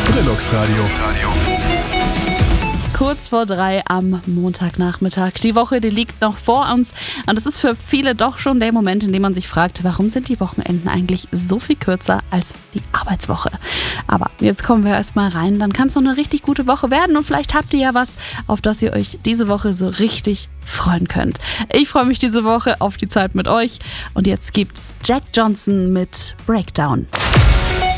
Brillux Radio. Kurz vor 3 am Montagnachmittag. Die Woche, die liegt noch vor uns. Und es ist für viele doch schon der Moment, in dem man sich fragt, warum sind die Wochenenden eigentlich so viel kürzer als die Arbeitswoche? Aber jetzt kommen wir erstmal rein. Dann kann es noch eine richtig gute Woche werden. Und vielleicht habt ihr ja was, auf das ihr euch diese Woche so richtig freuen könnt. Ich freue mich diese Woche auf die Zeit mit euch. Und jetzt gibt's Jack Johnson mit Breakdown.